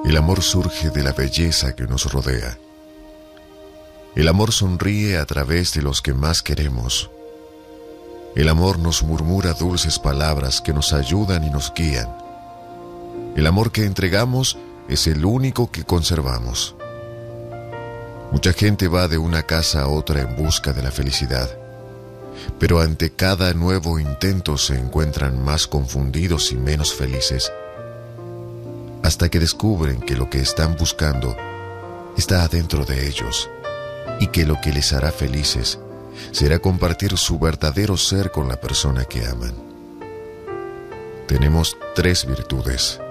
El amor surge de la belleza que nos rodea. El amor sonríe a través de los que más queremos. El amor nos murmura dulces palabras que nos ayudan y nos guían. El amor que entregamos es el único que conservamos. Mucha gente va de una casa a otra en busca de la felicidad, pero ante cada nuevo intento se encuentran más confundidos y menos felices, hasta que descubren que lo que están buscando está adentro de ellos y que lo que les hará felices será compartir su verdadero ser con la persona que aman. Tenemos 3 virtudes: